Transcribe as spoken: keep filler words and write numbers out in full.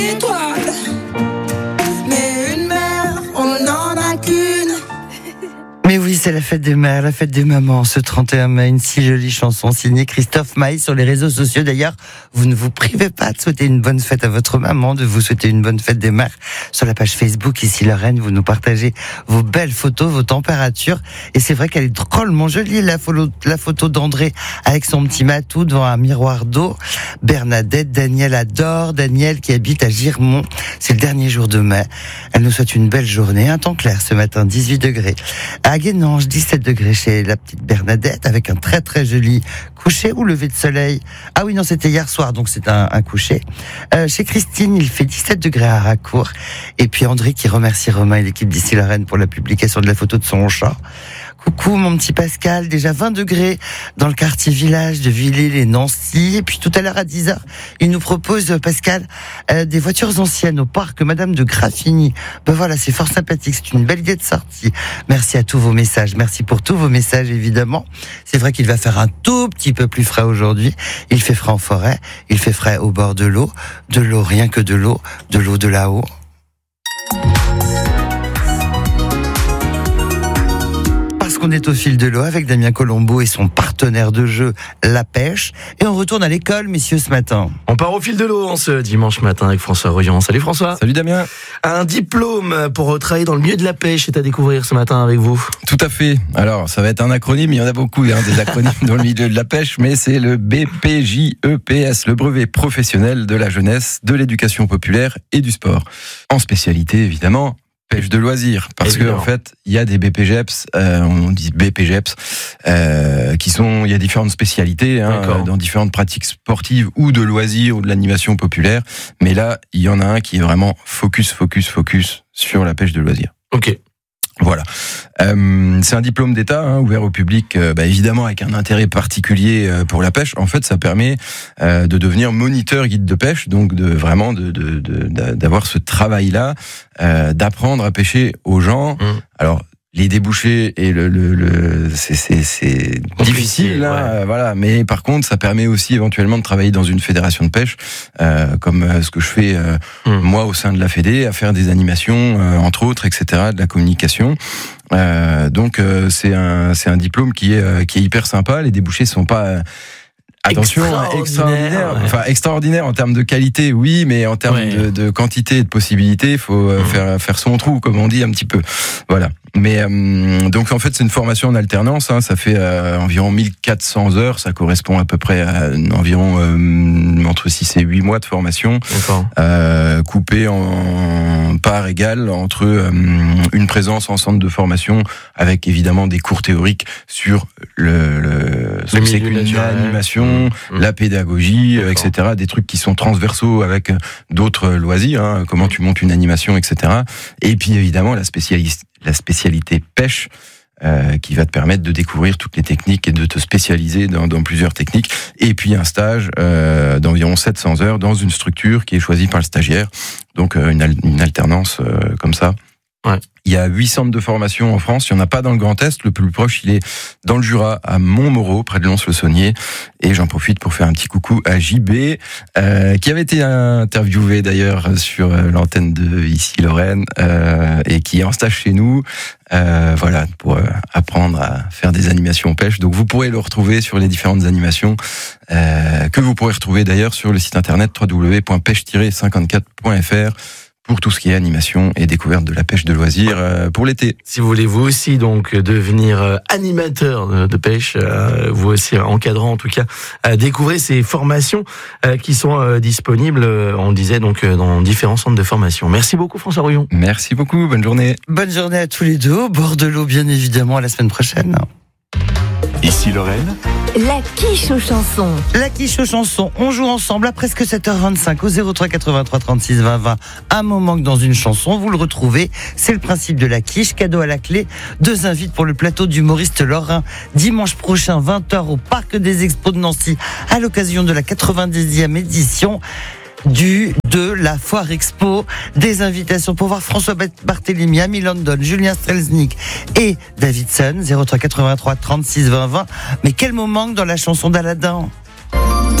Étoile, mais une mère, on n'en a qu'une. Mais oui, c'est la fête des mères, la fête des mamans, ce trente et un mai, une si jolie chanson signée Christophe Maé sur les réseaux sociaux. D'ailleurs, vous ne vous privez pas de souhaiter une bonne fête à votre maman, de vous souhaiter une bonne fête des mères. Sur la page Facebook, ici Lorraine, vous nous partagez vos belles photos, vos températures. Et c'est vrai qu'elle est drôlement jolie, la photo, la photo d'André avec son petit matou devant un miroir d'eau. Bernadette, Daniel adore, Daniel qui habite à Girmont. C'est le dernier jour de mai. Elle nous souhaite une belle journée, un temps clair ce matin, dix-huit degrés. À Guénange, dix-sept degrés chez la petite Bernadette, avec un très très joli coucher ou lever de soleil. Ah oui, non, c'était hier soir, donc c'est un, un coucher. Euh, chez Christine, il fait dix-sept degrés à Harracourt. Et puis André qui remercie Romain et l'équipe d'ici Lorraine pour la publication de la photo de son chat. Coucou mon petit Pascal, déjà vingt degrés dans le quartier village de Villers et Nancy. Et puis tout à l'heure à dix heures, il nous propose, Pascal, euh, des voitures anciennes au parc Madame de Graffigny. Ben voilà, c'est fort sympathique, c'est une belle idée de sortie. Merci à tous vos messages, merci pour tous vos messages évidemment. C'est vrai qu'il va faire un tout petit peu plus frais aujourd'hui. Il fait frais en forêt, il fait frais au bord de l'eau, de l'eau, rien que de l'eau, de l'eau de là-haut. On est au fil de l'eau avec Damien Colombo et son partenaire de jeu, La Pêche. Et on retourne à l'école, messieurs, ce matin. On part au fil de l'eau en ce dimanche matin avec François Royan. Salut François. Salut Damien. Un diplôme pour travailler dans le milieu de la pêche est à découvrir ce matin avec vous. Tout à fait. Alors, ça va être un acronyme, il y en a beaucoup, hein, des acronymes dans le milieu de la pêche, mais c'est le B P J E P S, le brevet professionnel de la jeunesse, de l'éducation populaire et du sport. En spécialité, évidemment, pêche de loisirs, parce que en fait il y a des B P G E P S, euh, on dit B P G E P S, euh, qui sont, il y a différentes spécialités hein, euh, dans différentes pratiques sportives ou de loisirs ou de l'animation populaire, mais là il y en a un qui est vraiment focus, focus, focus sur la pêche de loisirs. Ok. Voilà. Euh, c'est un diplôme d'État hein, ouvert au public, euh, bah, évidemment avec un intérêt particulier euh, pour la pêche. En fait, ça permet euh, de devenir moniteur guide de pêche, donc de vraiment de, de, de d'avoir ce travail-là, euh, d'apprendre à pêcher aux gens. Mmh. Alors les débouchés et le, le, le c'est c'est c'est difficile, hein, ouais. euh, voilà. Mais par contre, ça permet aussi éventuellement de travailler dans une fédération de pêche, euh, comme euh, ce que je fais euh, mmh. moi au sein de la fédé, à faire des animations, euh, entre autres, et cetera, de la communication. Euh, donc euh, c'est un c'est un diplôme qui est euh, qui est hyper sympa. Les débouchés sont pas euh, Attention, extraordinaire, extraordinaire. Ouais. Enfin extraordinaire en termes de qualité, oui, mais en termes ouais. de, de quantité et de possibilités, il faut euh, mmh. faire faire son trou, comme on dit un petit peu. Voilà. Mais euh, donc en fait c'est une formation en alternance, hein, ça fait euh, environ mille quatre cents heures, ça correspond à peu près à environ euh, entre six et huit mois de formation, euh, coupé en parts égales entre euh, une présence en centre de formation avec évidemment des cours théoriques sur le, le ce que c'est qu'une animation, mmh. la pédagogie, euh, et cetera. Des trucs qui sont transversaux avec d'autres loisirs, hein, comment tu montes une animation, et cetera. Et puis évidemment la spécialiste la spécialité pêche euh, qui va te permettre de découvrir toutes les techniques et de te spécialiser dans, dans plusieurs techniques. Et puis un stage euh, d'environ sept cents heures dans une structure qui est choisie par le stagiaire. Donc euh, une, al- une alternance euh, comme ça. Ouais. Il y a huit centres de formation en France, il n'y en a pas dans le Grand Est, le plus proche il est dans le Jura, à Montmoreau, près de Lons-le-Saunier, et j'en profite pour faire un petit coucou à J B, euh, qui avait été interviewé d'ailleurs sur l'antenne de ici Lorraine, euh, et qui est en stage chez nous, euh, voilà, pour euh, apprendre à faire des animations pêche. Donc vous pourrez le retrouver sur les différentes animations, euh, que vous pourrez retrouver d'ailleurs sur le site internet w w w point pêche tiret cinquante-quatre point f r, pour tout ce qui est animation et découverte de la pêche de loisirs euh, pour l'été. Si vous voulez vous aussi donc devenir euh, animateur de, de pêche, euh, vous aussi euh, encadrant en tout cas, euh, découvrez ces formations euh, qui sont euh, disponibles, euh, on le disait donc euh, dans différents centres de formation. Merci beaucoup François Royan. Merci beaucoup, bonne journée. Bonne journée à tous les deux, au bord de l'eau bien évidemment, à la semaine prochaine. Ici Lorraine. La quiche aux chansons. La quiche aux chansons. On joue ensemble à presque sept heures vingt-cinq au zéro trois quatre-vingt-trois trente-six vingt vingt. Un mot manque dans une chanson, vous le retrouvez. C'est le principe de la quiche. Cadeau à la clé. Deux invites pour le plateau d'humoriste lorrain. Dimanche prochain, vingt heures au Parc des Expos de Nancy, à l'occasion de la quatre-vingt-dixième édition du de la Foire Expo. Des invitations pour voir François Barthélémy, Amy London, Julien Strelznik et Davidson. Zéro trois quatre-vingt-trois trente-six vingt vingt. Mais quel mot manque dans la chanson d'Aladin?